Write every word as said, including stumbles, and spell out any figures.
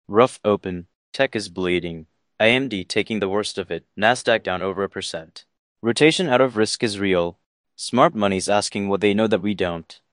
Rough open. Tech is bleeding. A M D taking the worst of it. Nasdaq down over a percent. Rotation out of risk is real. Smart money's asking what they know that we don't.